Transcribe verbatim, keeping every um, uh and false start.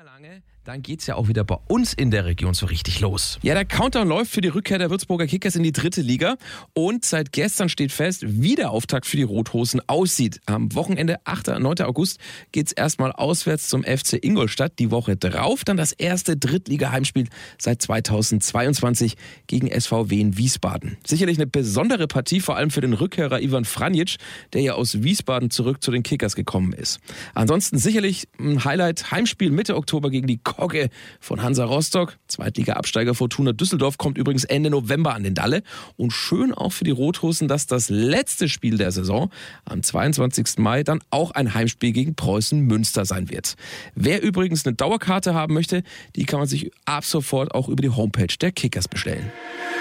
mehr lange, dann geht's ja auch wieder bei uns in der Region so richtig los. Ja, der Countdown läuft für die Rückkehr der Würzburger Kickers in die dritte Liga und seit gestern steht fest, wie der Auftakt für die Rothosen aussieht. Am Wochenende, achter und neunter August, geht's erstmal auswärts zum F C Ingolstadt. Die Woche drauf dann das erste Drittliga-Heimspiel seit zweitausendzweiundzwanzig gegen S V W in Wiesbaden. Sicherlich eine besondere Partie, vor allem für den Rückkehrer Ivan Franjic, der ja aus Wiesbaden zurück zu den Kickers gekommen ist. Ansonsten sicherlich ein Highlight, Heimspiel Mitte Oktober gegen die Kogge von Hansa Rostock. Zweitliga-Absteiger Fortuna Düsseldorf kommt übrigens Ende November an den Dalle. Und schön auch für die Rothosen, dass das letzte Spiel der Saison am zweiundzwanzigsten Mai dann auch ein Heimspiel gegen Preußen Münster sein wird. Wer übrigens eine Dauerkarte haben möchte, die kann man sich ab sofort auch über die Homepage der Kickers bestellen.